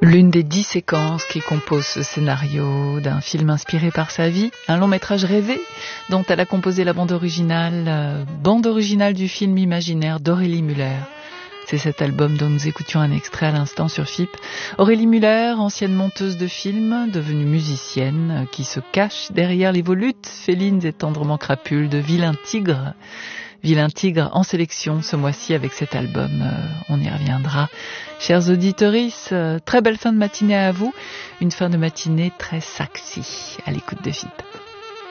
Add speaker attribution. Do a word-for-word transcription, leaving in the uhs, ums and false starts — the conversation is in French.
Speaker 1: L'une des dix séquences qui composent ce scénario d'un film inspiré par sa vie, un long métrage rêvé dont elle a composé la bande originale, euh, bande originale du film imaginaire d'Aurélie Muller. C'est cet album dont nous écoutions un extrait à l'instant sur F I P. Aurélie Muller, ancienne monteuse de films, devenue musicienne, qui se cache derrière les volutes félines et tendrement crapules de Vilain Tigre. Vilain Tigre en sélection ce mois-ci avec cet album, euh, on y reviendra. Chers auditeuristes, euh, très belle fin de matinée à vous, une fin de matinée très sexy à l'écoute de F I P.